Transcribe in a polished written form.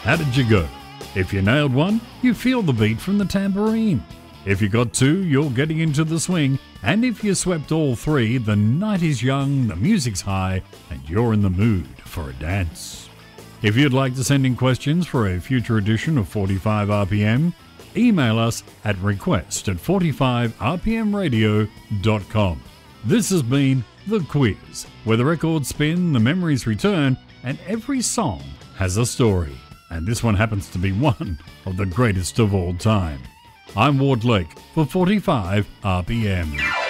How did you go? If you nailed one, you feel the beat from the tambourine. If you got two, you're getting into the swing. And if you swept all three, the night is young, the music's high, and you're in the mood for a dance. If you'd like to send in questions for a future edition of 45 RPM, email us at request@45rpmradio.com. This has been The Quiz, where the records spin, the memories return, and every song has a story. And this one happens to be one of the greatest of all time. I'm Ward Lake for 45 RPM.